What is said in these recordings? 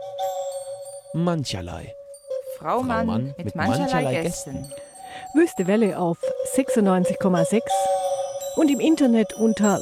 Mancherlei. Frau Mann mit mancherlei Gästen. Wüste Welle auf 96,6 und im Internet unter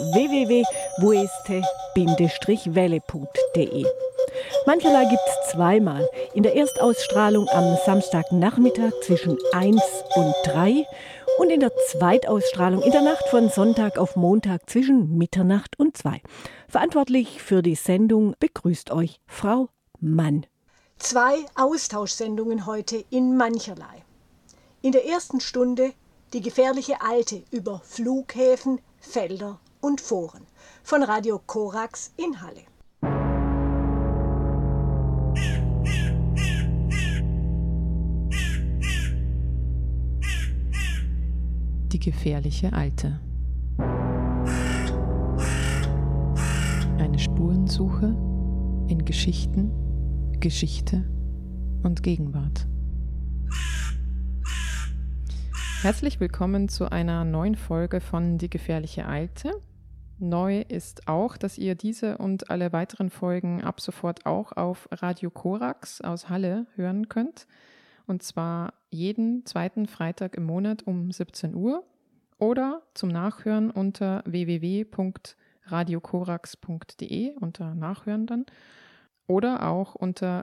www.wueste-welle.de. Mancherlei gibt's zweimal. In der Erstausstrahlung am Samstagnachmittag zwischen 1 und 3 und in der Zweitausstrahlung in der Nacht von Sonntag auf Montag zwischen Mitternacht und 2. Verantwortlich für die Sendung begrüßt euch Frau Mann. 2 Austauschsendungen heute in Mancherlei. In der ersten Stunde die gefährliche Alte über Flughäfen, Felder und Foren von Radio Korax in Halle. Die gefährliche Alte. Eine Spurensuche in Geschichten, Geschichte und Gegenwart. Herzlich willkommen zu einer neuen Folge von Die gefährliche Alte. Neu ist auch, dass ihr diese und alle weiteren Folgen ab sofort auch auf Radio Korax aus Halle hören könnt. Und zwar jeden zweiten Freitag im Monat um 17 Uhr oder zum Nachhören unter www.radiokorax.de unter Nachhören dann oder auch unter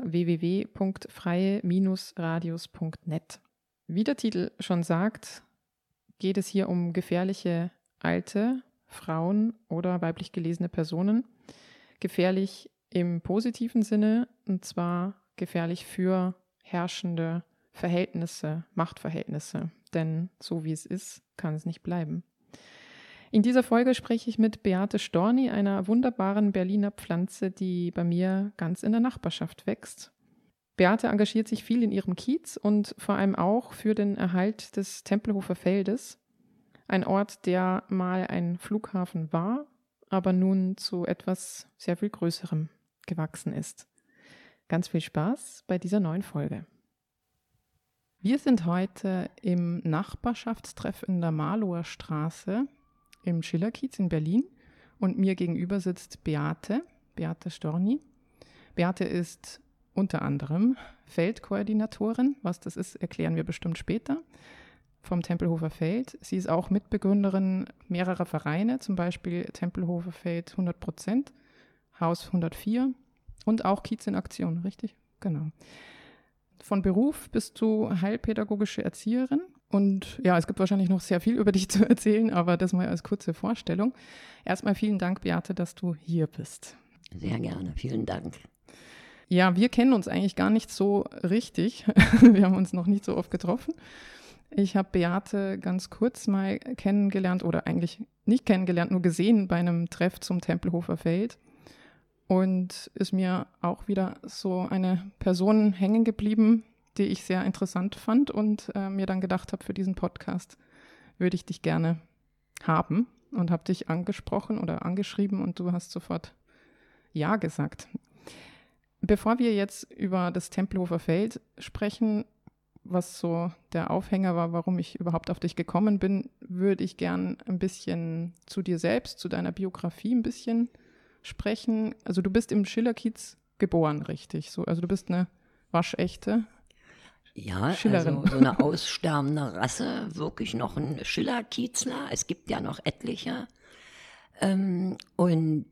www.freie-radios.net. Wie der Titel schon sagt, geht es hier um gefährliche alte Frauen oder weiblich gelesene Personen. Gefährlich im positiven Sinne, und zwar gefährlich für herrschende Verhältnisse, Machtverhältnisse. Denn so wie es ist, kann es nicht bleiben. In dieser Folge spreche ich mit Beate Storni, einer wunderbaren Berliner Pflanze, die bei mir ganz in der Nachbarschaft wächst. Beate engagiert sich viel in ihrem Kiez und vor allem auch für den Erhalt des Tempelhofer Feldes, ein Ort, der mal ein Flughafen war, aber nun zu etwas sehr viel Größerem gewachsen ist. Ganz viel Spaß bei dieser neuen Folge. Wir sind heute im Nachbarschaftstreff in der Marlower Straße im Schillerkiez in Berlin und mir gegenüber sitzt Beate Storni. Beate ist unter anderem Feldkoordinatorin. Was das ist, erklären wir bestimmt später, vom Tempelhofer Feld. Sie ist auch Mitbegründerin mehrerer Vereine, zum Beispiel Tempelhofer Feld 100%, Haus 104 und auch Kiez in Aktion, richtig? Genau. Von Beruf bist du heilpädagogische Erzieherin und ja, es gibt wahrscheinlich noch sehr viel über dich zu erzählen, aber das mal als kurze Vorstellung. Erstmal vielen Dank, Beate, dass du hier bist. Sehr gerne, vielen Dank. Ja, wir kennen uns eigentlich gar nicht so richtig. Wir haben uns noch nicht so oft getroffen. Ich habe Beate ganz kurz mal kennengelernt oder eigentlich nicht kennengelernt, nur gesehen bei einem Treff zum Tempelhofer Feld. Und ist mir auch wieder so eine Person hängen geblieben, die ich sehr interessant fand und mir dann gedacht habe, für diesen Podcast würde ich dich gerne haben und habe dich angesprochen oder angeschrieben und du hast sofort Ja gesagt. Bevor wir jetzt über das Tempelhofer Feld sprechen, was so der Aufhänger war, warum ich überhaupt auf dich gekommen bin, würde ich gern ein bisschen zu dir selbst, zu deiner Biografie ein bisschen sprechen. Also du bist im Schillerkiez geboren, richtig? So, also du bist eine waschechte Schillerin. Also so eine aussterbende Rasse, wirklich noch ein Schillerkiezler. Es gibt ja noch etliche. Und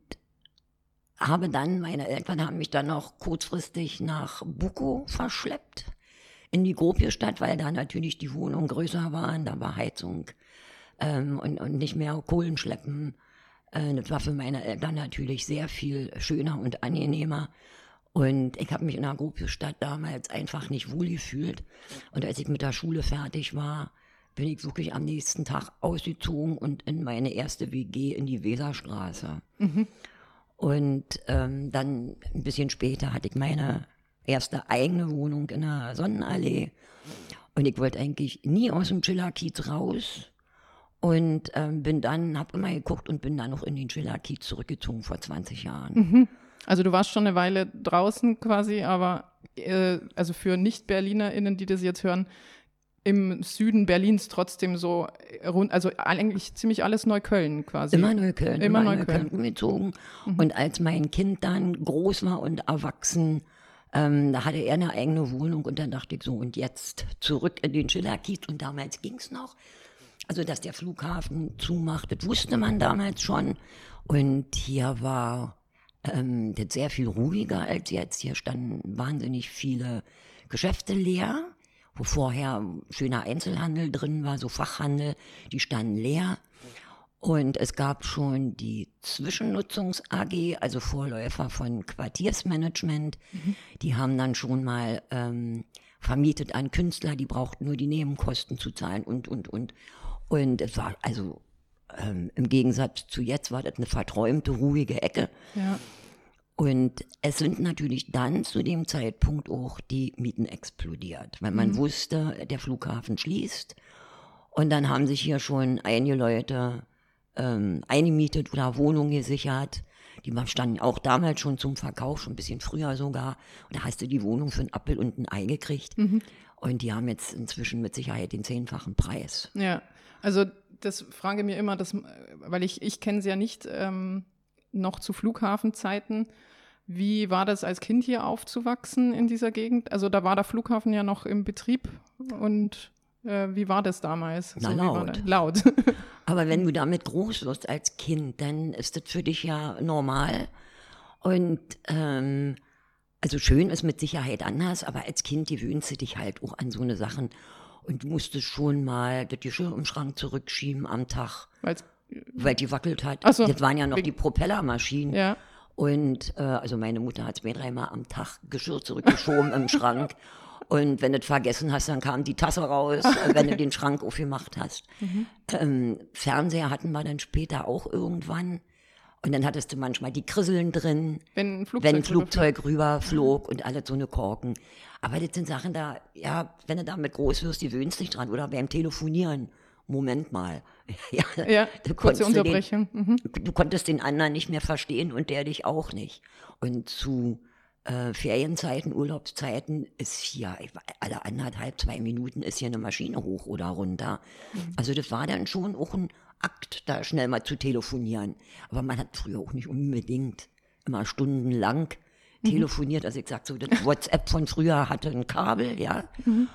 meine Eltern haben mich dann noch kurzfristig nach Bukow verschleppt, in die Gropiusstadt, weil da natürlich die Wohnungen größer waren, da war Heizung und nicht mehr Kohlenschleppen. Das war für meine Eltern natürlich sehr viel schöner und angenehmer. Und ich habe mich in der Gropiusstadt damals einfach nicht wohl gefühlt. Und als ich mit der Schule fertig war, bin ich wirklich am nächsten Tag ausgezogen und in meine erste WG in die Weserstraße. Mhm. Und dann ein bisschen später hatte ich meine erste eigene Wohnung in der Sonnenallee. Und ich wollte eigentlich nie aus dem Schillerkiez raus. Und habe immer geguckt und bin dann noch in den Schillerkiez zurückgezogen vor 20 Jahren. Mhm. Also du warst schon eine Weile draußen quasi, aber also für Nicht-BerlinerInnen, die das jetzt hören, im Süden Berlins trotzdem so rund, also eigentlich ziemlich alles Neukölln quasi. Immer Neukölln umgezogen. Mhm. Und als mein Kind dann groß war und erwachsen, Da hatte er eine eigene Wohnung und dann dachte ich so, und jetzt zurück in den Schillerkiez. Und damals ging's noch. Also, dass der Flughafen zumacht, das wusste man damals schon. Und hier war das sehr viel ruhiger als jetzt. Hier standen wahnsinnig viele Geschäfte leer, wo vorher schöner Einzelhandel drin war, so Fachhandel, die standen leer. Und es gab schon die Zwischennutzungs AG, also Vorläufer von Quartiersmanagement. Die haben dann schon mal vermietet an Künstler, die brauchten nur die Nebenkosten zu zahlen und. Und es war also im Gegensatz zu jetzt war das eine verträumte, ruhige Ecke. Ja. Und es sind natürlich dann zu dem Zeitpunkt auch die Mieten explodiert, weil man wusste, der Flughafen schließt. Und dann haben sich hier schon einige Leute eingemietet oder Wohnungen gesichert. Die standen auch damals schon zum Verkauf, schon ein bisschen früher sogar. Und da hast du die Wohnung für einen Appel und ein Ei gekriegt. Und die haben jetzt inzwischen mit Sicherheit den 10-fachen Preis. Ja, also das frage mir immer, weil ich kenne es ja nicht noch zu Flughafenzeiten. Wie war das als Kind hier aufzuwachsen in dieser Gegend? Also da war der Flughafen ja noch im Betrieb und wie war das damals? Na, laut. Laut. Aber wenn du damit groß wirst als Kind, dann ist das für dich ja normal. Und also schön ist mit Sicherheit anders, aber als Kind gewöhnst du dich halt auch an so eine Sachen. Und du musstest schon mal das Geschirr im Schrank zurückschieben am Tag, weil die wackelt hat. Ach so. Das waren ja noch die Propellermaschinen. Ja. Und also meine Mutter hat 2-3 Mal am Tag Geschirr zurückgeschoben im Schrank. Und wenn du es vergessen hast, dann kam die Tasse raus, wenn du den Schrank aufgemacht hast. Fernseher hatten wir dann später auch irgendwann. Und dann hattest du manchmal die Krisseln drin, wenn ein Flugzeug rüberflog und alles so eine Korken. Aber das sind Sachen da, ja, wenn du damit groß wirst, die gewöhnst dich dran. Oder beim Telefonieren, Moment mal. Ja, kurze Unterbrechung. Du konntest den anderen nicht mehr verstehen und der dich auch nicht. Und zu Ferienzeiten, Urlaubszeiten ist hier, alle 1,5, 2 Minuten ist hier eine Maschine hoch oder runter. Also das war dann schon auch ein Akt, da schnell mal zu telefonieren. Aber man hat früher auch nicht unbedingt immer stundenlang telefoniert. Also ich sag so, das WhatsApp von früher hatte ein Kabel, ja.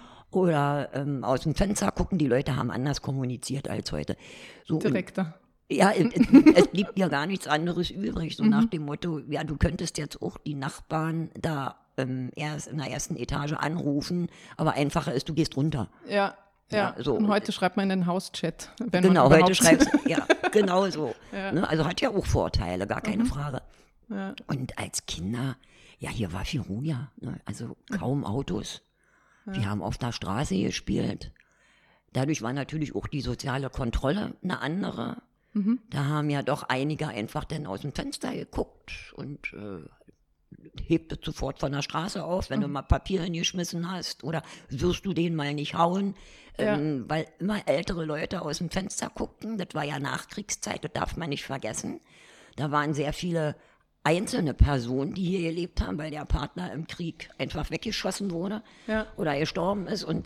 Oder aus dem Fenster gucken, die Leute haben anders kommuniziert als heute. So, Direkter. Ja, es blieb ja gar nichts anderes übrig, so nach dem Motto, ja, du könntest jetzt auch die Nachbarn da erst in der ersten Etage anrufen, aber einfacher ist, du gehst runter. Ja. So. Und heute schreibt man in den Hauschat. Genau, heute schreibst du, ja, genau so. Ja. Ne, also hat ja auch Vorteile, gar keine Frage. Ja. Und als Kinder, ja, hier war viel ruhiger, ne? Also kaum Autos. Wir haben auf der Straße gespielt. Dadurch war natürlich auch die soziale Kontrolle eine andere. Da haben ja doch einige einfach dann aus dem Fenster geguckt und hebt es sofort von der Straße auf, wenn du mal Papier hingeschmissen hast, oder wirst du den mal nicht hauen, weil immer ältere Leute aus dem Fenster guckten. Das war ja Nachkriegszeit, das darf man nicht vergessen. Da waren sehr viele einzelne Personen, die hier gelebt haben, weil der Partner im Krieg einfach weggeschossen wurde oder gestorben ist. Und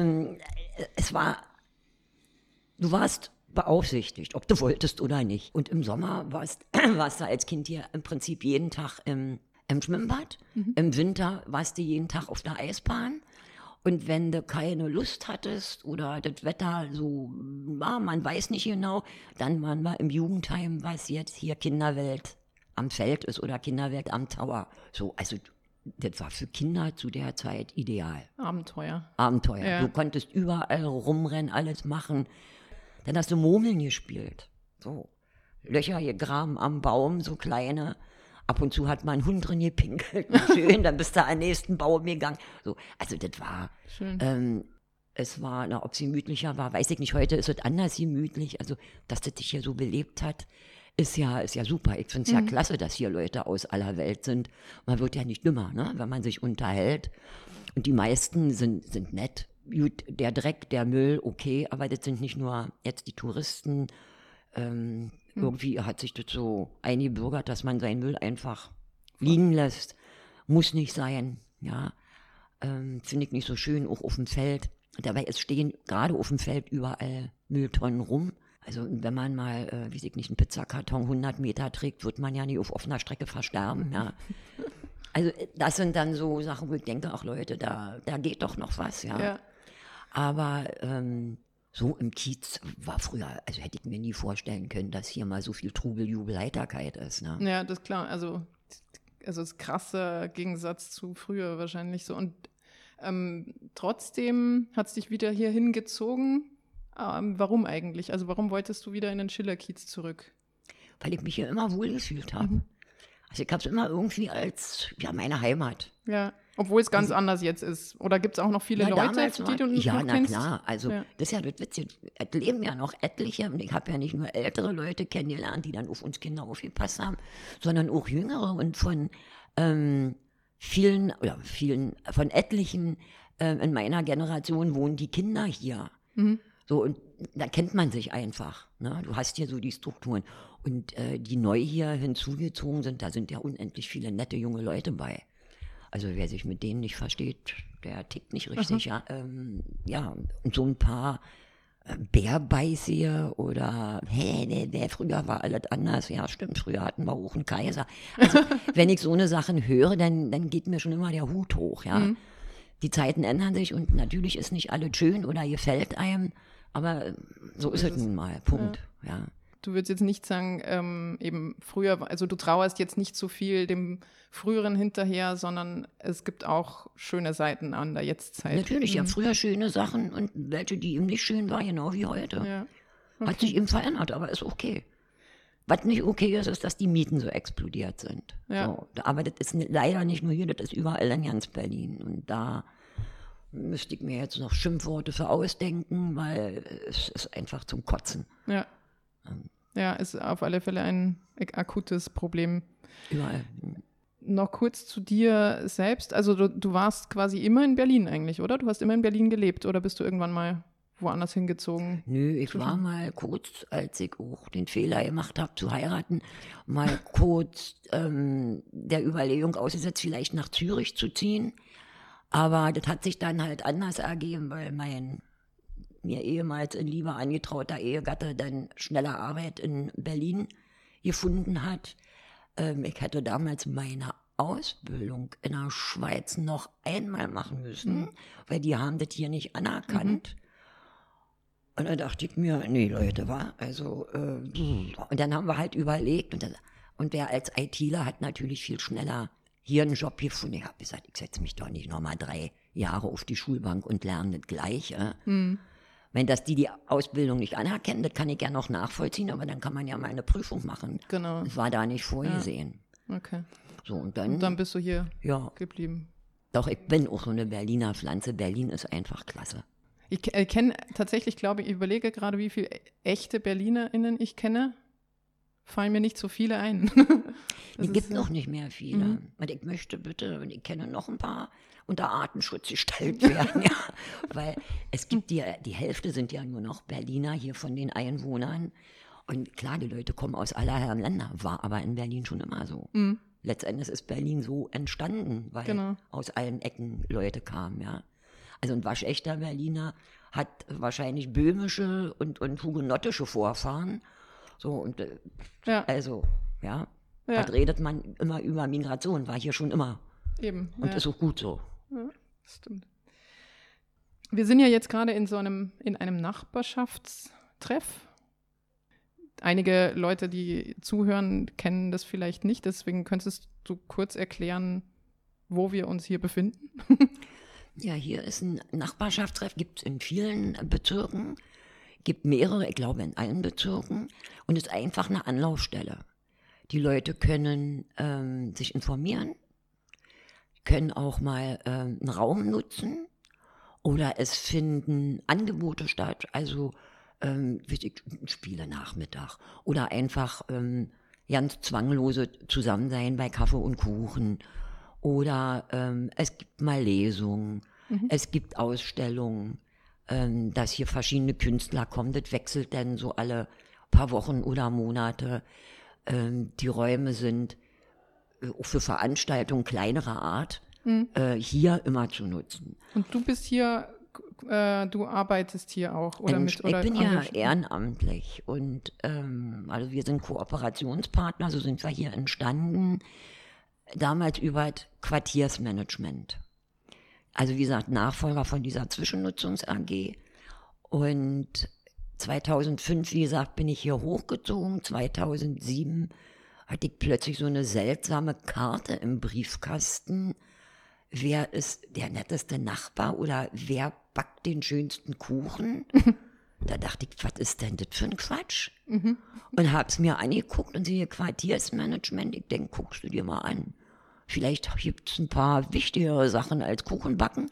du warst beaufsichtigt, ob du wolltest oder nicht. Und im Sommer warst du als Kind hier im Prinzip jeden Tag im Schwimmbad. Im Winter warst du jeden Tag auf der Eisbahn. Und wenn du keine Lust hattest oder das Wetter so, man weiß nicht genau, dann waren wir im Jugendheim, was jetzt hier Kinderwelt am Feld ist oder Kinderwelt am Tower. So, also das war für Kinder zu der Zeit ideal. Abenteuer. Ja. Du konntest überall rumrennen, alles machen. Dann hast du Murmeln gespielt. So, Löcher gegraben am Baum, so kleine. Ab und zu hat mal ein Hund drin gepinkelt. Schön, dann bist du an den nächsten Baum gegangen. So, also das war, es war, ob es gemütlicher war, weiß ich nicht. Heute ist es anders gemütlich. Also, dass das sich hier so belebt hat, ist ja super. Ich finde es ja klasse, dass hier Leute aus aller Welt sind. Man wird ja nicht dümmer, ne, wenn man sich unterhält. Und die meisten sind nett. Gut, der Dreck, der Müll, okay, aber das sind nicht nur jetzt die Touristen. Irgendwie hat sich das so eingebürgert, dass man seinen Müll einfach liegen lässt. Muss nicht sein, ja. Finde ich nicht so schön, auch auf dem Feld. Dabei, es stehen gerade auf dem Feld überall Mülltonnen rum. Also wenn man mal, wie weiß ich nicht, einen Pizzakarton 100 Meter trägt, wird man ja nicht auf offener Strecke versterben, ja. Also das sind dann so Sachen, wo ich denke, ach Leute, da geht doch noch was, ja. Aber so im Kiez war früher, also hätte ich mir nie vorstellen können, dass hier mal so viel Trubel, Jubel, Heiterkeit ist. Ne? Ja, das ist klar. Also das ist krasser Gegensatz zu früher wahrscheinlich so. Und trotzdem hat es dich wieder hier hingezogen. Warum eigentlich? Also warum wolltest du wieder in den Schillerkiez zurück? Weil ich mich hier immer wohl gefühlt habe. Also ich habe es immer irgendwie als meine Heimat. Ja, obwohl es ganz anders jetzt ist. Oder gibt es auch noch viele Leute, die du noch ja, kennst? Ja, na klar. Also das ist ja das Witzige. Es leben ja noch etliche. Und ich habe ja nicht nur ältere Leute kennengelernt, die dann auf uns Kinder aufgepasst haben, sondern auch jüngere. Und von vielen, von etlichen in meiner Generation wohnen die Kinder hier. So, und da kennt man sich einfach. Ne? Du hast hier so die Strukturen. Und die neu hier hinzugezogen sind, da sind ja unendlich viele nette junge Leute bei. Also wer sich mit denen nicht versteht, der tickt nicht richtig. Ja, und so ein paar Bärbeißige oder früher war alles anders. Ja, stimmt, früher hatten wir auch einen Kaiser. Also wenn ich so eine Sachen höre, dann geht mir schon immer der Hut hoch. Ja, die Zeiten ändern sich und natürlich ist nicht alles schön oder gefällt einem, aber so ist es nun mal. Punkt. Ja. Du würdest jetzt nicht sagen, eben früher, also du trauerst jetzt nicht so viel dem Früheren hinterher, sondern es gibt auch schöne Seiten an der Jetztzeit. Natürlich, ja, früher schöne Sachen und welche, die eben nicht schön waren, genau wie heute. Ja. Hat sich eben verändert, aber ist okay. Was nicht okay ist, ist, dass die Mieten so explodiert sind. Ja. So, aber das ist leider nicht nur hier, das ist überall in ganz Berlin. Und da müsste ich mir jetzt noch Schimpfworte für ausdenken, weil es ist einfach zum Kotzen. Ja. Ja, ist auf alle Fälle ein akutes Problem. Überall. Noch kurz zu dir selbst. Also du warst quasi immer in Berlin eigentlich, oder? Du hast immer in Berlin gelebt oder bist du irgendwann mal woanders hingezogen? Nö, ich war mal kurz, als ich auch den Fehler gemacht habe, zu heiraten, mal kurz der Überlegung ausgesetzt, vielleicht nach Zürich zu ziehen. Aber das hat sich dann halt anders ergeben, weil mein mir ehemals in Liebe angetrauter Ehegatte dann schneller Arbeit in Berlin gefunden hat. Ich hätte damals meine Ausbildung in der Schweiz noch einmal machen müssen, weil die haben das hier nicht anerkannt. Und dann dachte ich mir, nee Leute, und dann haben wir halt überlegt und wer als ITler hat natürlich viel schneller hier einen Job gefunden. Ich habe gesagt, ich setze mich doch nicht nochmal 3 Jahre auf die Schulbank und lerne das Gleiche. Wenn das die Ausbildung nicht anerkennen, das kann ich ja noch nachvollziehen, aber dann kann man ja mal eine Prüfung machen. Genau. Das war da nicht vorgesehen. Ja. Okay. So, und dann bist du hier geblieben. Doch, ich bin auch so eine Berliner Pflanze. Berlin ist einfach klasse. Ich kenne tatsächlich, glaube ich, überlege gerade, wie viele echte BerlinerInnen ich kenne. Fallen mir nicht so viele ein. Es gibt noch nicht mehr viele. Und ich möchte bitte, und ich kenne noch ein paar, unter Artenschutz gestellt werden. Ja. Weil es gibt die Hälfte sind ja nur noch Berliner hier von den Einwohnern. Und klar, die Leute kommen aus aller Herren Länder, war aber in Berlin schon immer so. Letztendlich ist Berlin so entstanden, weil aus allen Ecken Leute kamen, ja. Also ein waschechter Berliner hat wahrscheinlich böhmische und hugenottische Vorfahren. So, und was redet man immer über Migration, war hier schon immer. Eben. Und ist auch gut so. Ja, das stimmt. Wir sind ja jetzt gerade in einem Nachbarschaftstreff. Einige Leute, die zuhören, kennen das vielleicht nicht, deswegen könntest du kurz erklären, wo wir uns hier befinden? Ja, hier ist ein Nachbarschaftstreff, gibt es in vielen Bezirken, gibt mehrere, ich glaube in allen Bezirken, und ist einfach eine Anlaufstelle. Die Leute können sich informieren, können auch mal einen Raum nutzen oder es finden Angebote statt, also Spiele-Nachmittag oder einfach ganz zwanglose Zusammensein bei Kaffee und Kuchen oder es gibt mal Lesungen, es gibt Ausstellungen, dass hier verschiedene Künstler kommen, das wechselt dann so alle paar Wochen oder Monate. Die Räume sind auch für Veranstaltungen kleinerer Art hier immer zu nutzen. Und du bist hier, du arbeitest hier auch, oder ich bin ja ehrenamtlich und also wir sind Kooperationspartner, so sind wir hier entstanden. damals über Quartiersmanagement. Also wie gesagt, Nachfolger von dieser Zwischennutzungs-AG. Und 2005, wie gesagt, bin ich hier hochgezogen. 2007 hatte ich plötzlich so eine seltsame Karte im Briefkasten. Wer ist der netteste Nachbar oder wer backt den schönsten Kuchen? Da dachte ich, was ist denn das für ein Quatsch? Und habe es mir angeguckt und sehe Quartiersmanagement. Ich denke, guckst du dir mal an. Vielleicht gibt es ein paar wichtigere Sachen als Kuchenbacken.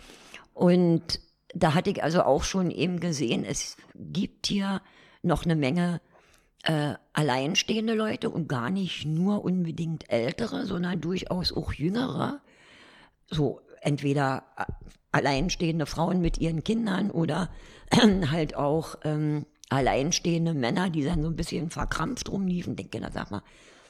Und da hatte ich also auch schon eben gesehen, es gibt hier noch eine Menge alleinstehende Leute und gar nicht nur unbedingt ältere, sondern durchaus auch jüngere. So entweder alleinstehende Frauen mit ihren Kindern oder halt auch alleinstehende Männer, die dann so ein bisschen verkrampft rumliefen. Denke, na sag mal,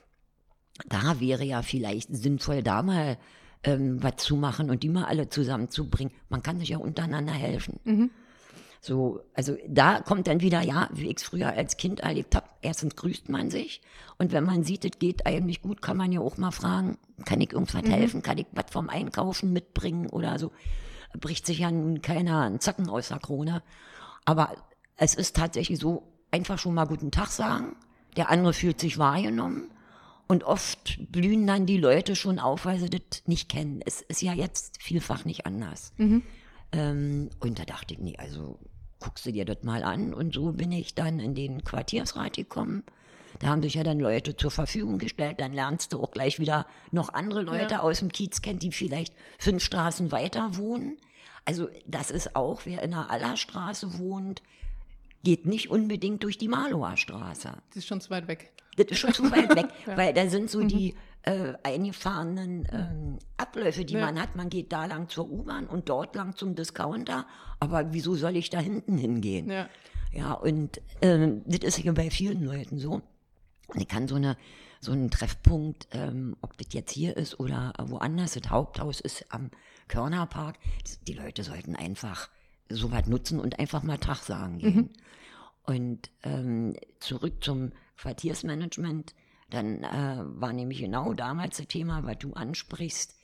da wäre ja vielleicht sinnvoll, da mal was zu machen und die mal alle zusammenzubringen. Man kann sich ja untereinander helfen. So, also da kommt dann wieder, ja, wie ich es früher als Kind erlebt habe, erstens grüßt man sich und wenn man sieht, es geht eigentlich gut, kann man ja auch mal fragen, kann ich irgendwas helfen, kann ich was vom Einkaufen mitbringen oder so. Bricht sich ja nun keiner einen Zacken aus der Krone. Aber es ist tatsächlich so, einfach schon mal guten Tag sagen, der andere fühlt sich wahrgenommen. Und oft blühen dann die Leute schon auf, weil sie das nicht kennen. Es ist ja jetzt vielfach nicht anders. Und da dachte ich, nee, also guckst du dir das mal an. Und so bin ich dann in den Quartiersrat gekommen. Da haben sich ja dann Leute zur Verfügung gestellt. Dann lernst du auch gleich wieder noch andere Leute aus dem Kiez kennen, die vielleicht 5 Straßen weiter wohnen. Also das ist auch, wer in der Allerstraße wohnt, geht nicht unbedingt durch die Marlower Straße. Das ist schon zu weit weg. Das ist schon zu weit weg, weil da sind so die eingefahrenen Abläufe, die man hat. Man geht da lang zur U-Bahn und dort lang zum Discounter. Aber wieso soll ich da hinten hingehen? Ja, und das ist ja bei vielen Leuten so. Und ich kann so einen Treffpunkt, ob das jetzt hier ist oder woanders, das Haupthaus ist am Körnerpark. Die Leute sollten einfach so was nutzen und einfach mal Tag sagen gehen. Und zurück zum Quartiersmanagement, dann war nämlich genau damals das Thema, was du ansprichst,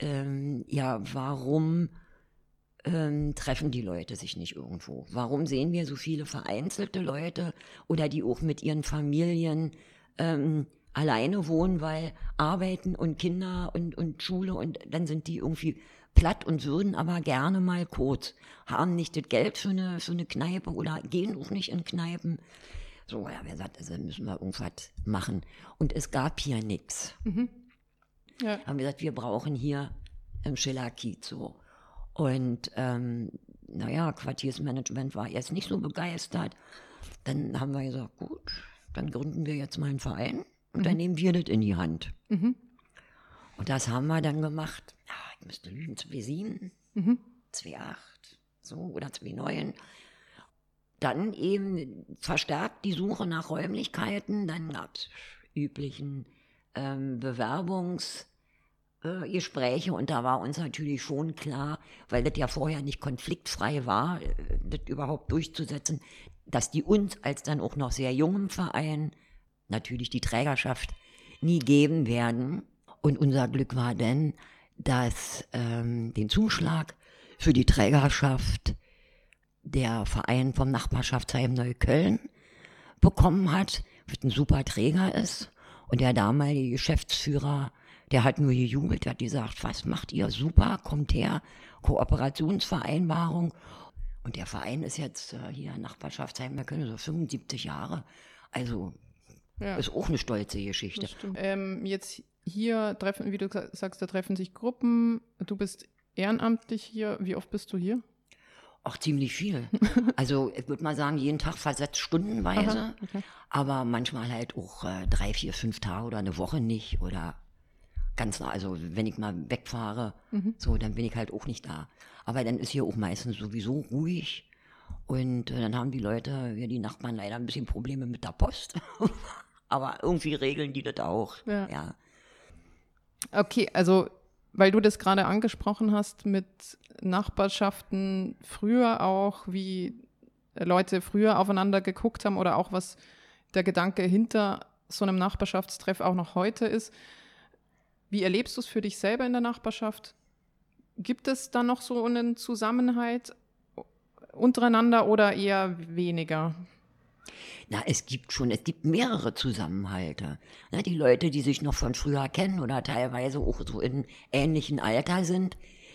warum treffen die Leute sich nicht irgendwo? Warum sehen wir so viele vereinzelte Leute oder die auch mit ihren Familien alleine wohnen, weil arbeiten und Kinder und Schule und dann sind die irgendwie platt und würden aber gerne mal kurz, haben nicht das Geld für eine Kneipe oder gehen auch nicht in Kneipen. So, ja, wer sagt, also müssen wir irgendwas machen. Und es gab hier nichts. Ja. Haben wir gesagt, wir brauchen hier im Schiller-Kiez so. Und Quartiersmanagement war erst nicht so begeistert. Dann haben wir gesagt, gut, dann gründen wir jetzt mal einen Verein und dann nehmen wir das in die Hand. Und das haben wir dann gemacht. Ja, ich müsste lügen, 2007, 2008, so, oder 2009. Dann eben verstärkt die Suche nach Räumlichkeiten. Dann gab es üblichen Bewerbungsgespräche und da war uns natürlich schon klar, weil das ja vorher nicht konfliktfrei war, das überhaupt durchzusetzen, dass die uns als dann auch noch sehr jungem Verein natürlich die Trägerschaft nie geben werden. Und unser Glück war dann, dass den Zuschlag für die Trägerschaft der Verein vom Nachbarschaftsheim Neukölln bekommen hat, was ein super Träger ist. Und der damalige Geschäftsführer, der hat nur gejubelt, hat gesagt, was macht ihr? Super, kommt her, Kooperationsvereinbarung. Und der Verein ist jetzt hier Nachbarschaftsheim Neukölln, so 75 Jahre. Also ist auch eine stolze Geschichte. Jetzt hier treffen, wie du sagst, da treffen sich Gruppen. Du bist ehrenamtlich hier. Wie oft bist du hier? Auch ziemlich viel. Also ich würde mal sagen, jeden Tag versetzt stundenweise, Aha, okay. Aber manchmal halt auch 3, 4, 5 Tage oder eine Woche nicht oder ganz nah. Also wenn ich mal wegfahre, so, dann bin ich halt auch nicht da. Aber dann ist hier auch meistens sowieso ruhig und dann haben die Leute, die Nachbarn leider ein bisschen Probleme mit der Post. Aber irgendwie regeln die das auch. Ja. Okay, also weil du das gerade angesprochen hast mit Nachbarschaften früher auch, wie Leute früher aufeinander geguckt haben oder auch was der Gedanke hinter so einem Nachbarschaftstreff auch noch heute ist. Wie erlebst du es für dich selber in der Nachbarschaft? Gibt es da noch so einen Zusammenhalt untereinander oder eher weniger? Na, es gibt mehrere Zusammenhalte. Na, die Leute, die sich noch von früher kennen oder teilweise auch so in ähnlichem Alter sind,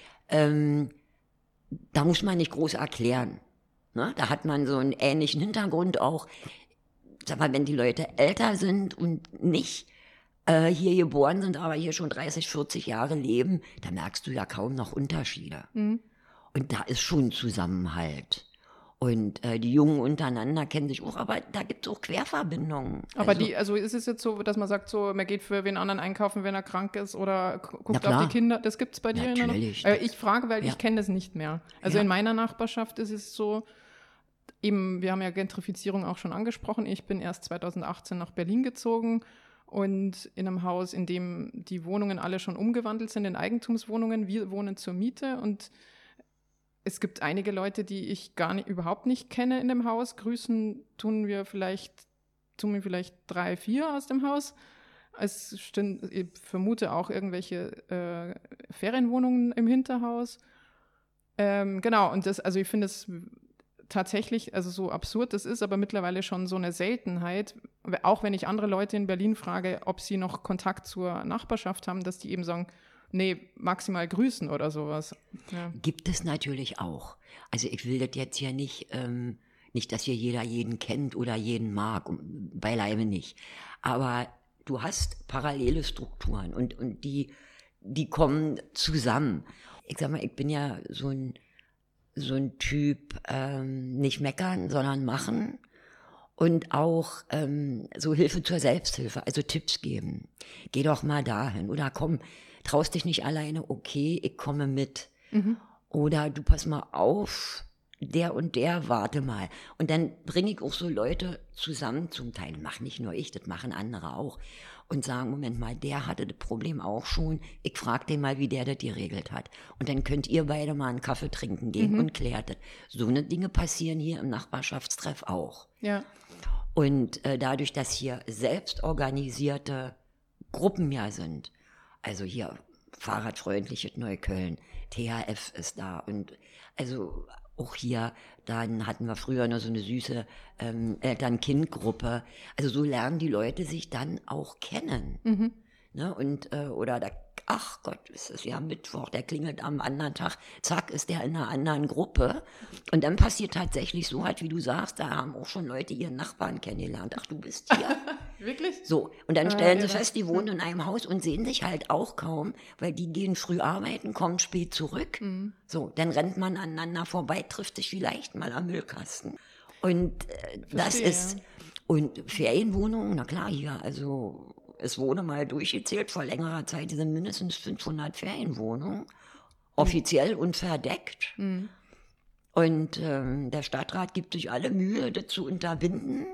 da muss man nicht groß erklären. Na, da hat man so einen ähnlichen Hintergrund auch. Sag mal, wenn die Leute älter sind und nicht hier geboren sind, aber hier schon 30, 40 Jahre leben, da merkst du ja kaum noch Unterschiede. Und da ist schon Zusammenhalt. Und die Jungen untereinander kennen sich auch, aber da gibt es auch Querverbindungen. Aber also ist es jetzt so, dass man sagt, so, man geht für wen anderen einkaufen, wenn er krank ist oder guckt auf die Kinder, das gibt es bei dir? Natürlich. Ich frage, weil ich kenne das nicht mehr. Also in meiner Nachbarschaft ist es so, eben, wir haben ja Gentrifizierung auch schon angesprochen, ich bin erst 2018 nach Berlin gezogen und in einem Haus, in dem die Wohnungen alle schon umgewandelt sind in Eigentumswohnungen, wir wohnen zur Miete und es gibt einige Leute, die ich überhaupt nicht kenne in dem Haus. Grüßen tun mir vielleicht 3, 4 aus dem Haus. Es stehen, ich vermute auch irgendwelche Ferienwohnungen im Hinterhaus. Genau, und also ich finde es tatsächlich, also so absurd das ist, aber mittlerweile schon so eine Seltenheit, auch wenn ich andere Leute in Berlin frage, ob sie noch Kontakt zur Nachbarschaft haben, dass die eben sagen, nee, maximal grüßen oder sowas. Ja. Gibt es natürlich auch. Also ich will das jetzt ja nicht, dass hier jeder jeden kennt oder jeden mag, beileibe nicht. Aber du hast parallele Strukturen und die kommen zusammen. Ich sag mal, ich bin ja so ein Typ, nicht meckern, sondern machen. Und auch so Hilfe zur Selbsthilfe, also Tipps geben. Geh doch mal dahin oder komm, traust dich nicht alleine, okay, ich komme mit. Oder du pass mal auf, der und der, warte mal. Und dann bringe ich auch so Leute zusammen, zum Teil mach nicht nur ich, das machen andere auch. Und sagen, Moment mal, der hatte das Problem auch schon, ich frage den mal, wie der das geregelt hat. Und dann könnt ihr beide mal einen Kaffee trinken gehen und klärt das. So eine Dinge passieren hier im Nachbarschaftstreff auch. Ja. Und dadurch, dass hier selbstorganisierte Gruppen ja sind, also hier Fahrradfreundliches Neukölln, THF ist da und also auch hier, dann hatten wir früher noch so eine süße Eltern-Kind-Gruppe. Also so lernen die Leute sich dann auch kennen. Ne? Und oder da, ach Gott, ist es ja Mittwoch, der klingelt am anderen Tag, zack, ist der in einer anderen Gruppe. Und dann passiert tatsächlich so halt, wie du sagst, da haben auch schon Leute ihren Nachbarn kennengelernt. Ach, du bist hier. Wirklich? So, und dann stellen sie fest, die wohnen in einem Haus und sehen sich halt auch kaum, weil die gehen früh arbeiten, kommen spät zurück. So, dann rennt man aneinander vorbei, trifft sich vielleicht mal am Müllkasten. Und das ist, und Ferienwohnungen, na klar, hier, also es wurde mal durchgezählt, vor längerer Zeit sind mindestens 500 Ferienwohnungen, offiziell und verdeckt. Und der Stadtrat gibt sich alle Mühe, das zu unterbinden.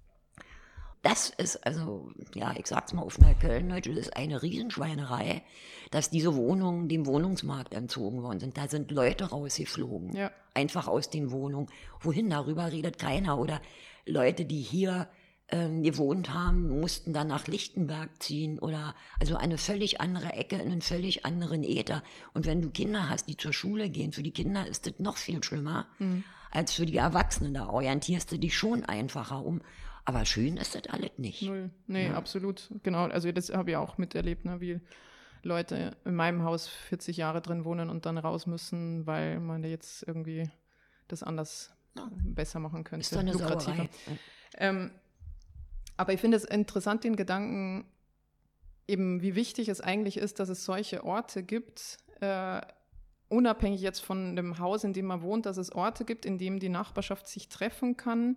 Das ist also, ja, ich sag's mal auf Neukölln, das ist eine Riesenschweinerei, dass diese Wohnungen dem Wohnungsmarkt entzogen worden sind. Da sind Leute rausgeflogen, einfach aus den Wohnungen. Wohin, darüber redet keiner. Oder Leute, die hier gewohnt haben, mussten dann nach Lichtenberg ziehen oder also eine völlig andere Ecke in einen völlig anderen Äther. Und wenn du Kinder hast, die zur Schule gehen, für die Kinder ist das noch viel schlimmer als für die Erwachsenen. Da orientierst du dich schon einfacher um. Aber schön ist das alles nicht. Null. Nee, absolut. Genau, also das habe ich auch miterlebt, ne, wie Leute in meinem Haus 40 Jahre drin wohnen und dann raus müssen, weil man jetzt irgendwie das anders besser machen könnte. Ist doch eine lukrativer. Sauerei. Aber ich finde es interessant, den Gedanken, eben wie wichtig es eigentlich ist, dass es solche Orte gibt, unabhängig jetzt von dem Haus, in dem man wohnt, dass es Orte gibt, in denen die Nachbarschaft sich treffen kann,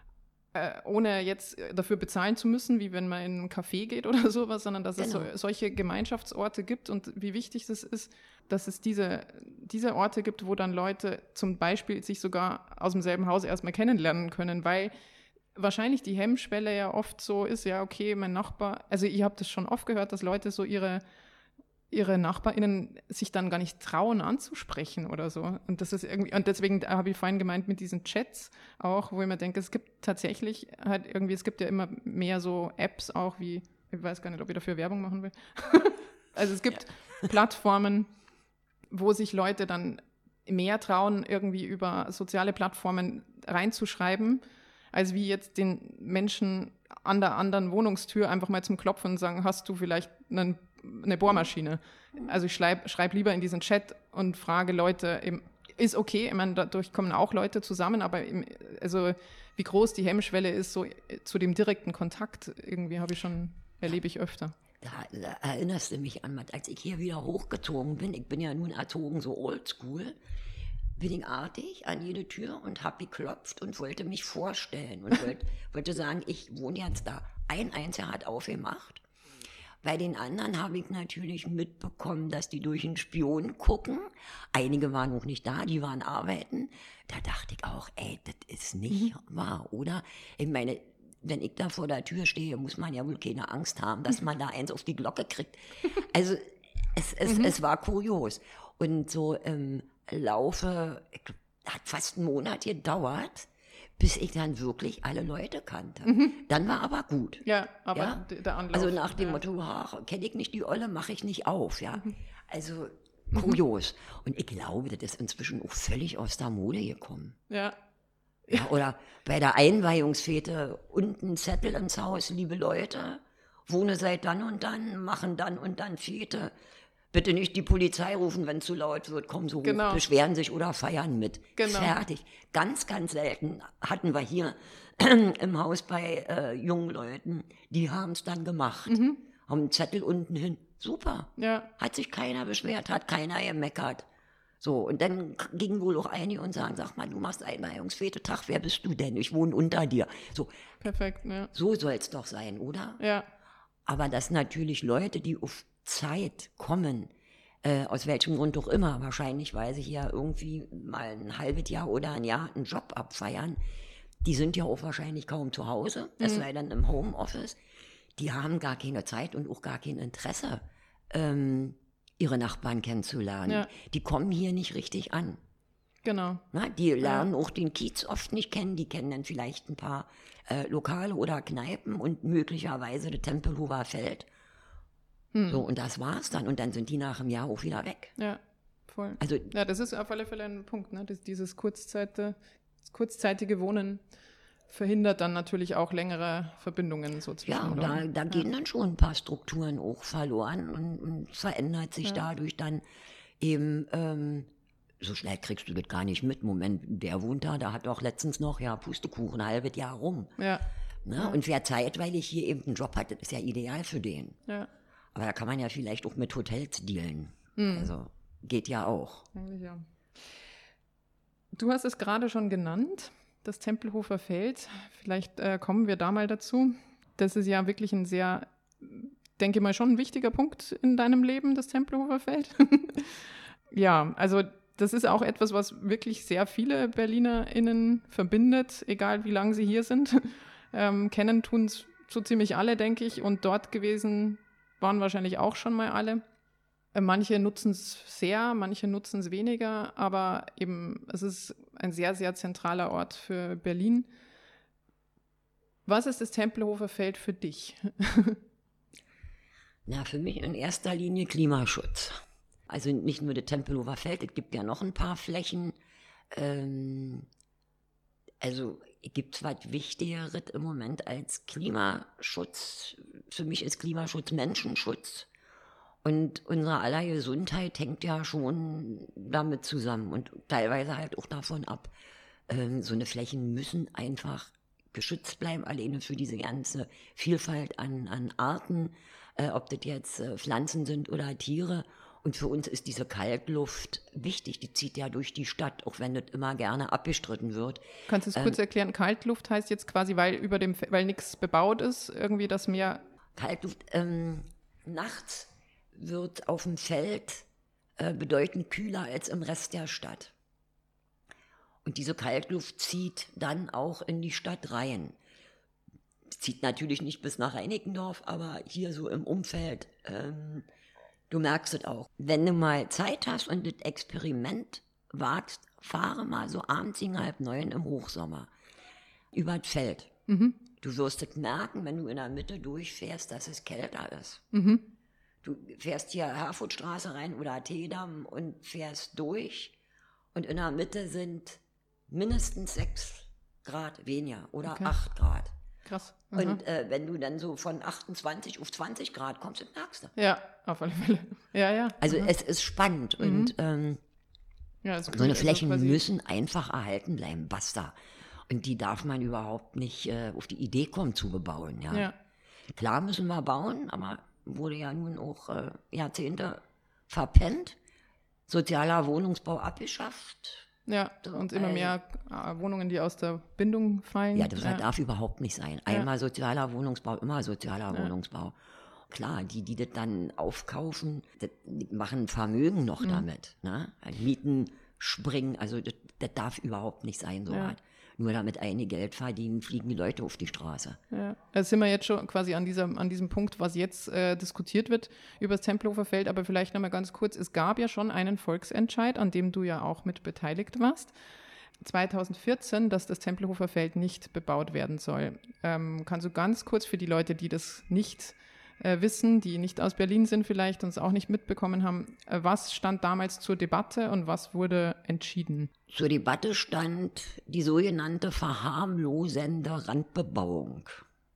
ohne jetzt dafür bezahlen zu müssen, wie wenn man in ein Café geht oder sowas, sondern dass es solche Gemeinschaftsorte gibt und wie wichtig es ist, dass es diese Orte gibt, wo dann Leute zum Beispiel sich sogar aus demselben Haus erstmal kennenlernen können, weil wahrscheinlich die Hemmschwelle ja oft so ist, ja okay, mein Nachbar, also ich habe das schon oft gehört, dass Leute so ihre NachbarInnen sich dann gar nicht trauen anzusprechen oder so. Und das ist irgendwie, und deswegen habe ich vorhin gemeint mit diesen Chats auch, wo ich mir denke, es gibt tatsächlich halt irgendwie, es gibt ja immer mehr so Apps auch wie, ich weiß gar nicht, ob ich dafür Werbung machen will, Also es gibt Plattformen, wo sich Leute dann mehr trauen, irgendwie über soziale Plattformen reinzuschreiben, als wie jetzt den Menschen an der anderen Wohnungstür einfach mal zum Klopfen und sagen, hast du vielleicht eine Bohrmaschine? Also ich schreib lieber in diesen Chat und frage Leute, eben, ist okay, ich meine, dadurch kommen auch Leute zusammen, aber also wie groß die Hemmschwelle ist, so zu dem direkten Kontakt, irgendwie erlebe ich öfter. Da erinnerst du mich an, als ich hier wieder hochgezogen bin, ich bin ja nun erzogen so oldschool, bin ich artig an jede Tür und habe geklopft und wollte mich vorstellen und wollte sagen, ich wohne jetzt da. Ein Einziger hat aufgemacht. Bei den anderen habe ich natürlich mitbekommen, dass die durch einen Spion gucken. Einige waren noch nicht da, die waren arbeiten. Da dachte ich auch, das ist nicht wahr, oder? Ich meine, wenn ich da vor der Tür stehe, muss man ja wohl keine Angst haben, dass man da eins auf die Glocke kriegt. Also es war kurios. Und so im Laufe, hat fast einen Monat gedauert, bis ich dann wirklich alle Leute kannte. Dann war aber gut. Ja, aber der Anlauf. Also nach dem Motto, kenne ich nicht die Olle, mache ich nicht auf. Ja, also kurios. Und ich glaube, das ist inzwischen auch völlig aus der Mode gekommen. Ja. Ja, oder bei der Einweihungsfete unten Zettel ins Haus, liebe Leute, wohne seit dann und dann, machen dann und dann Fete. Bitte nicht die Polizei rufen, wenn es zu laut wird, kommen so hoch, beschweren sich oder feiern mit. Genau. Fertig. Ganz, ganz selten hatten wir hier im Haus bei jungen Leuten, die haben es dann gemacht. Haben einen Zettel unten hin. Super. Ja. Hat sich keiner beschwert, hat keiner gemeckert. So, und dann gingen wohl auch einige und sagen, sag mal, du machst Einweihungsfetetag, wer bist du denn? Ich wohne unter dir. So. Perfekt, ja. So soll es doch sein, oder? Ja. Aber dass natürlich Leute, die auf Zeit kommen, aus welchem Grund auch immer, wahrscheinlich, weil sie hier irgendwie mal ein halbes Jahr oder ein Jahr einen Job abfeiern, die sind ja auch wahrscheinlich kaum zu Hause, es sei dann im Homeoffice, die haben gar keine Zeit und auch gar kein Interesse, ihre Nachbarn kennenzulernen. Ja. Die kommen hier nicht richtig an. Genau. Na, die lernen auch den Kiez oft nicht kennen, die kennen dann vielleicht ein paar Lokale oder Kneipen und möglicherweise das Tempelhofer Feld. So, und das war's dann. Und dann sind die nach einem Jahr auch wieder weg. Ja, voll. Also, ja, das ist auf alle Fälle ein Punkt, ne? Dieses kurzzeitige Wohnen verhindert dann natürlich auch längere Verbindungen so zwischen Leuten. Ja, da gehen dann schon ein paar Strukturen auch verloren und verändert sich dadurch dann eben, so schnell kriegst du das gar nicht mit. Moment, der wohnt da hat doch letztens noch, Pustekuchen, ein halbes Jahr rum. Ja. Ne? Und wer zeitweilig hier eben einen Job hat, das ist ja ideal für den. Ja. Aber da kann man ja vielleicht auch mit Hotels dealen. Also geht ja auch. Eigentlich ja. Du hast es gerade schon genannt, das Tempelhofer Feld. Vielleicht kommen wir da mal dazu. Das ist ja wirklich ein sehr, denke mal, schon ein wichtiger Punkt in deinem Leben, das Tempelhofer Feld. Ja, also das ist auch etwas, was wirklich sehr viele BerlinerInnen verbindet, egal wie lange sie hier sind. Kennen tun es so ziemlich alle, denke ich. Und dort gewesen waren wahrscheinlich auch schon mal alle. Manche nutzen es sehr, manche nutzen es weniger, aber eben es ist ein sehr, sehr zentraler Ort für Berlin. Was ist das Tempelhofer Feld für dich? Na, für mich in erster Linie Klimaschutz. Also nicht nur das Tempelhofer Feld, es gibt ja noch ein paar Flächen. Also es gibt was Wichtigeres im Moment als Klimaschutz. Für mich ist Klimaschutz Menschenschutz. Und unsere aller Gesundheit hängt ja schon damit zusammen und teilweise halt auch davon ab. So eine Flächen müssen einfach geschützt bleiben, alleine für diese ganze Vielfalt an Arten, ob das jetzt Pflanzen sind oder Tiere. Und für uns ist diese Kaltluft wichtig, die zieht ja durch die Stadt, auch wenn das immer gerne abgestritten wird. Kannst du es kurz erklären? Kaltluft heißt jetzt quasi, weil nichts bebaut ist, irgendwie das Meer? Kaltluft, nachts wird auf dem Feld bedeutend kühler als im Rest der Stadt. Und diese Kaltluft zieht dann auch in die Stadt rein. Zieht natürlich nicht bis nach Reinickendorf, aber hier so im Umfeld, du merkst es auch. Wenn du mal Zeit hast und das Experiment wagst, fahre mal so abends gegen 8:30 im Hochsommer über das Feld. Du wirst es merken, wenn du in der Mitte durchfährst, dass es kälter ist. Du fährst hier Herfordstraße rein oder Teedamm und fährst durch und in der Mitte sind mindestens 6 Grad weniger oder 8 Grad. Krass. Und wenn du dann so von 28 auf 20 Grad kommst, dann merkst du. Ja, auf alle Fälle. Ja. Also es ist spannend und Ja, so eine Flächen müssen einfach erhalten bleiben, basta. Und die darf man überhaupt nicht auf die Idee kommen zu bebauen. Ja. Klar müssen wir bauen, aber wurde ja nun auch Jahrzehnte verpennt. Sozialer Wohnungsbau abgeschafft. Ja, und immer mehr Wohnungen, die aus der Bindung fallen. Ja, das darf überhaupt nicht sein. Einmal sozialer Wohnungsbau, immer sozialer Wohnungsbau. Klar, die das dann aufkaufen, die machen Vermögen noch damit. Ne? Mieten springen, also das darf überhaupt nicht sein, so was. Nur damit einige Geld verdienen, fliegen die Leute auf die Straße. Ja, jetzt sind wir jetzt schon quasi an diesem Punkt, was jetzt diskutiert wird über das Tempelhofer Feld, aber vielleicht nochmal ganz kurz, es gab ja schon einen Volksentscheid, an dem du ja auch mit beteiligt warst, 2014, dass das Tempelhofer Feld nicht bebaut werden soll. Kannst du ganz kurz für die Leute, die das nicht wissen, die nicht aus Berlin sind vielleicht und es auch nicht mitbekommen haben, was stand damals zur Debatte und was wurde entschieden? Zur Debatte stand die sogenannte verharmlosende Randbebauung.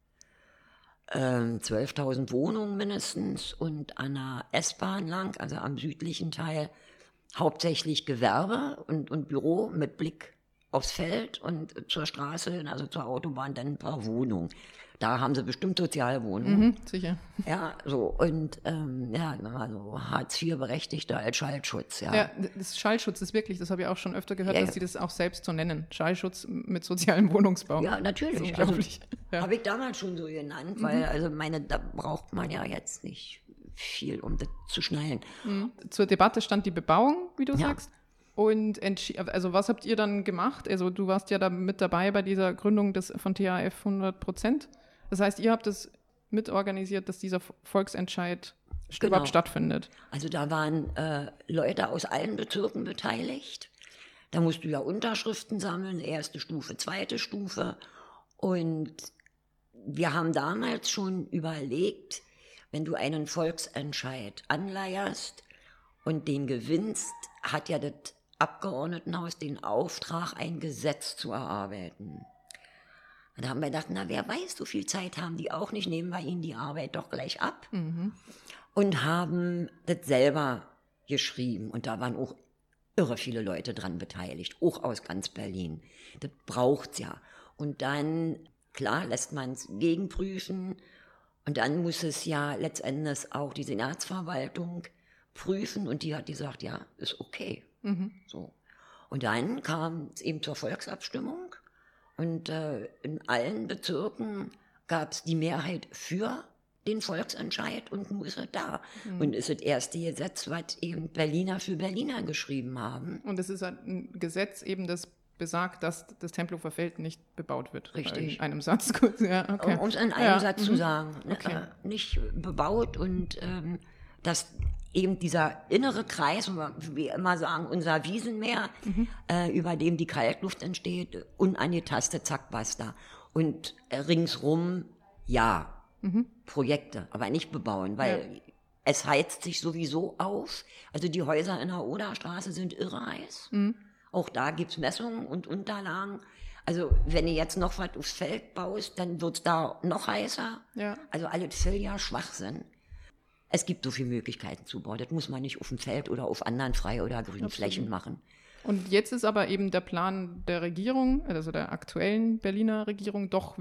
12.000 Wohnungen mindestens und an der S-Bahn lang, also am südlichen Teil, hauptsächlich Gewerbe und Büro mit Blick aufs Feld und zur Straße, also zur Autobahn, dann ein paar Wohnungen. Da haben sie bestimmt Sozialwohnungen. Sicher. Ja, so. Und so Hartz-IV-Berechtigte als Schallschutz. Ja, das Schallschutz ist wirklich, das habe ich auch schon öfter gehört, dass sie das auch selbst so nennen. Schallschutz mit sozialem Wohnungsbau. Ja, natürlich. Unglaublich. Also, habe ich damals schon so genannt, weil da braucht man ja jetzt nicht viel, um das zu schnallen. Zur Debatte stand die Bebauung, wie du sagst. Und also was habt ihr dann gemacht? Also du warst ja da mit dabei bei dieser Gründung von THF 100%. Das heißt, ihr habt es mitorganisiert, dass dieser Volksentscheid überhaupt stattfindet. Also da waren Leute aus allen Bezirken beteiligt. Da musst du ja Unterschriften sammeln, erste Stufe, zweite Stufe. Und wir haben damals schon überlegt, wenn du einen Volksentscheid anleierst und den gewinnst, hat ja das Abgeordnetenhaus den Auftrag, ein Gesetz zu erarbeiten. Da haben wir gedacht, wer weiß, so viel Zeit haben die auch nicht, nehmen wir ihnen die Arbeit doch gleich ab. Und haben das selber geschrieben. Und da waren auch irre viele Leute dran beteiligt, auch aus ganz Berlin. Das braucht's ja. Und dann, klar, lässt man es gegenprüfen. Und dann muss es ja letztendlich auch die Senatsverwaltung prüfen. Und die hat gesagt, ja, ist okay. So. Und dann kam es eben zur Volksabstimmung. Und in allen Bezirken gab es die Mehrheit für den Volksentscheid und nun ist er da. Und ist das erste Gesetz, was eben Berliner für Berliner geschrieben haben. Und es ist ein Gesetz eben, das besagt, dass das Tempelhofer Feld nicht bebaut wird. Richtig. In einem Satz kurz, ja, okay. Um es in einem Satz zu sagen. Okay. Nicht bebaut und dass eben dieser innere Kreis, wie wir immer sagen, unser Wiesenmeer, über dem die Kaltluft entsteht, unangetastet, zack, basta. Und ringsrum, Projekte, aber nicht bebauen, weil es heizt sich sowieso auf. Also die Häuser in der Oderstraße sind irre heiß. Auch da gibt es Messungen und Unterlagen. Also wenn du jetzt noch was aufs Feld baust, dann wird es da noch heißer. Ja. Also alles völliger Schwachsinn. Es gibt so viele Möglichkeiten zu bauen. Das muss man nicht auf dem Feld oder auf anderen Frei- oder grünen Flächen machen. Und jetzt ist aber eben der Plan der Regierung, also der aktuellen Berliner Regierung, doch